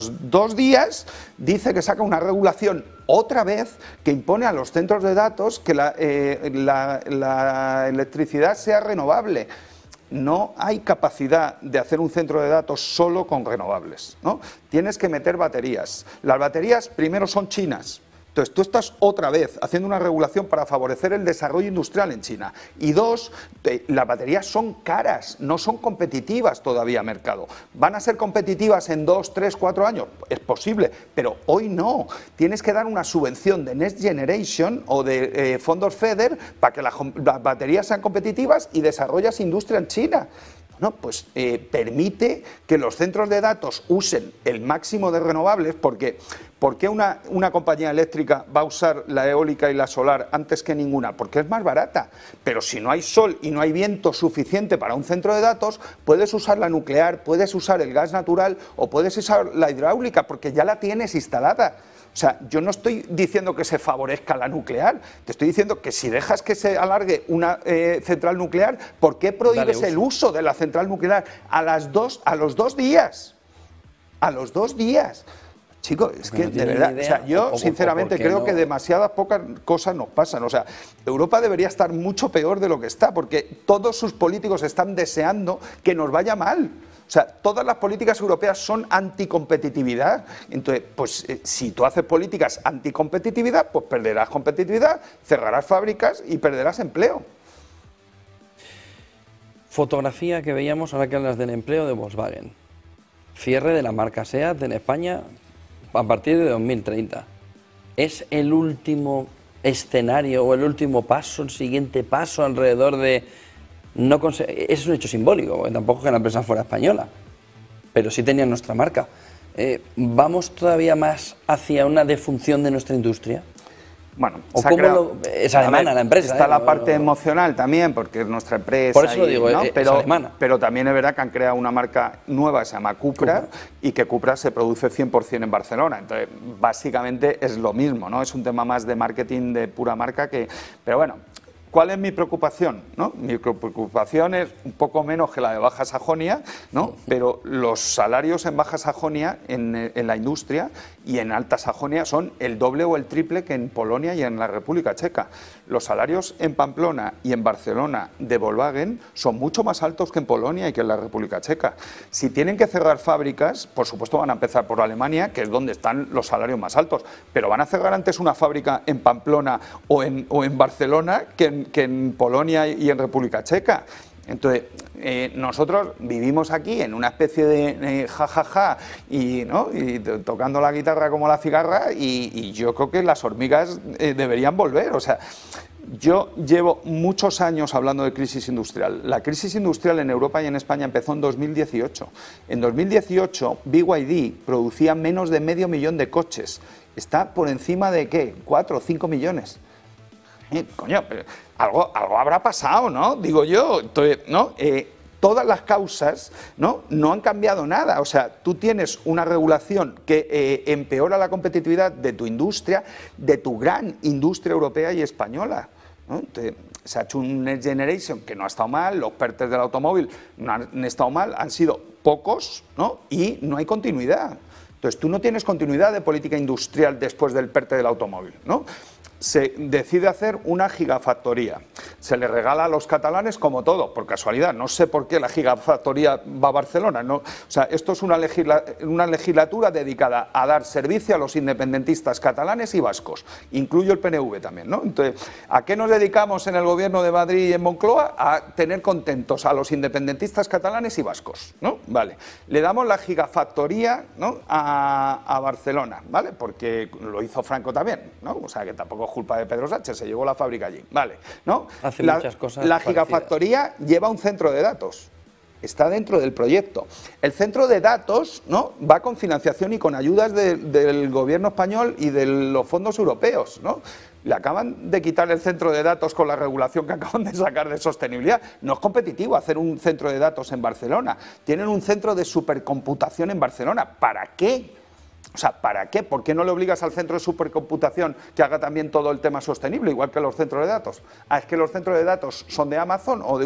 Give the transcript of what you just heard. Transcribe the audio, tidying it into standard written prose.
2 días dice que saca una regulación otra vez que impone a los centros de datos que la electricidad sea renovable. No hay capacidad de hacer un centro de datos solo con renovables, ¿no? Tienes que meter baterías. Las baterías primero son chinas. Entonces, tú estás otra vez haciendo una regulación para favorecer el desarrollo industrial en China. Y 2, las baterías son caras, no son competitivas todavía a mercado. ¿Van a ser competitivas en 2, 3, 4 años? Es posible, pero hoy no. Tienes que dar una subvención de Next Generation o de fondos FEDER para que las baterías sean competitivas y desarrollas industria en China. No, pues permite que los centros de datos usen el máximo de renovables, porque ¿por qué una compañía eléctrica va a usar la eólica y la solar antes que ninguna? Porque es más barata, pero si no hay sol y no hay viento suficiente para un centro de datos, puedes usar la nuclear, puedes usar el gas natural o puedes usar la hidráulica, porque ya la tienes instalada. O sea, yo no estoy diciendo que se favorezca la nuclear, te estoy diciendo que si dejas que se alargue una central nuclear, ¿por qué prohíbes el uso de la central nuclear a los 2 días? A los 2 días. Chicos, es que de verdad, o sea, yo sinceramente creo que demasiadas pocas cosas nos pasan. O sea, Europa debería estar mucho peor de lo que está, porque todos sus políticos están deseando que nos vaya mal. O sea, todas las políticas europeas son anticompetitividad. Entonces, pues si tú haces políticas anticompetitividad, pues perderás competitividad, cerrarás fábricas y perderás empleo. Fotografía que veíamos ahora que hablas del empleo de Volkswagen. Cierre de la marca SEAT en España a partir de 2030. ¿Es el último escenario o el último paso, el siguiente paso alrededor de... es un hecho simbólico, porque tampoco es que la empresa fuera española, pero sí tenía nuestra marca. ¿Vamos todavía más hacia una defunción de nuestra industria? Bueno, ¿O cómo es alemana la empresa? Está la parte emocional también, porque es nuestra empresa. Por eso lo digo, ¿no? es alemana. Pero también es verdad que han creado una marca nueva que se llama Cupra, y que Cupra se produce 100% en Barcelona. Entonces, básicamente es lo mismo, ¿no? Es un tema más de marketing de pura marca que... Pero bueno, ¿cuál es mi preocupación? ¿No? Mi preocupación es un poco menos que la de Baja Sajonia, ¿no? Pero los salarios en Baja Sajonia, en la industria, y en Alta Sajonia son el doble o el triple que en Polonia y en la República Checa. Los salarios en Pamplona y en Barcelona de Volkswagen son mucho más altos que en Polonia y que en la República Checa. Si tienen que cerrar fábricas, por supuesto van a empezar por Alemania, que es donde están los salarios más altos, pero van a cerrar antes una fábrica en Pamplona o en Barcelona que en Polonia y en República Checa. Entonces, nosotros vivimos aquí en una especie de jajaja y, ¿no? y tocando la guitarra como la cigarra, y yo creo que las hormigas deberían volver. O sea, yo llevo muchos años hablando de crisis industrial. La crisis industrial en Europa y en España empezó en 2018. En 2018 BYD producía menos de 500.000 de coches. Está por encima de, ¿qué?, 4 o 5 millones. Coño, pero algo habrá pasado, ¿no? Digo yo, entonces, ¿no? Todas las causas no han cambiado nada. O sea, tú tienes una regulación que empeora la competitividad de tu industria, de tu gran industria europea y española, ¿no? Entonces, se ha hecho un Next Generation que no ha estado mal, los PERTEs del automóvil no han estado mal, han sido pocos, ¿no? Y no hay continuidad. Entonces, tú no tienes continuidad de política industrial después del PERTE del automóvil, ¿no? Se decide hacer una gigafactoría. Se le regala a los catalanes como todo, por casualidad. No sé por qué la gigafactoría va a Barcelona. ¿No? O sea, esto es una legislatura dedicada a dar servicio a los independentistas catalanes y vascos. Incluyo el PNV también, ¿no? Entonces, ¿a qué nos dedicamos en el gobierno de Madrid y en Moncloa? A tener contentos a los independentistas catalanes y vascos, ¿no? Vale. Le damos la gigafactoría, ¿no?, a Barcelona, ¿vale? Porque lo hizo Franco también, ¿no? O sea, que tampoco culpa de Pedro Sánchez, se llevó la fábrica allí, vale, ¿no? Hace muchas cosas la gigafactoría lleva un centro de datos, está dentro del proyecto. El centro de datos, ¿no?, va con financiación y con ayudas del gobierno español y de los fondos europeos, ¿no? Le acaban de quitar el centro de datos con la regulación que acaban de sacar de sostenibilidad. No es competitivo hacer un centro de datos en Barcelona. Tienen un centro de supercomputación en Barcelona. ¿Para qué? O sea, ¿para qué? ¿Por qué no le obligas al centro de supercomputación que haga también todo el tema sostenible, igual que los centros de datos? Ah, es que los centros de datos son de Amazon o de